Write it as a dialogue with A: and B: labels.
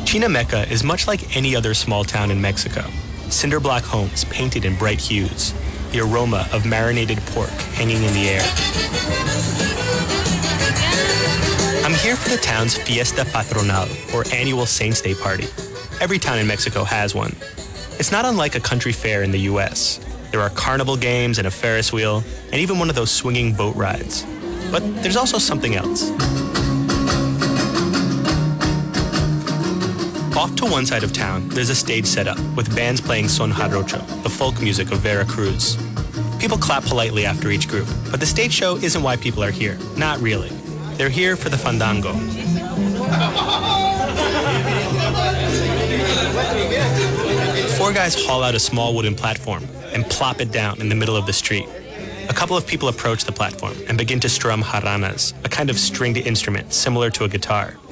A: Chinameca is much like any other small town in Mexico. Cinder block homes painted in bright hues, the aroma of marinated pork hanging in the air. I'm here for the town's Fiesta Patronal, or annual Saints' Day party. Every town in Mexico has one. It's not unlike a country fair in the US. There are carnival games and a Ferris wheel, and even one of those swinging boat rides. But there's also something else. Off to one side of town, there's a stage set up with bands playing son jarocho, the folk music of Veracruz. People clap politely after each group, but the stage show isn't why people are here. Not really. They're here for the fandango. Four guys haul out a small wooden platform and plop it down in the middle of the street. A couple of people approach the platform and begin to strum jarranas, a kind of stringed instrument similar to a guitar.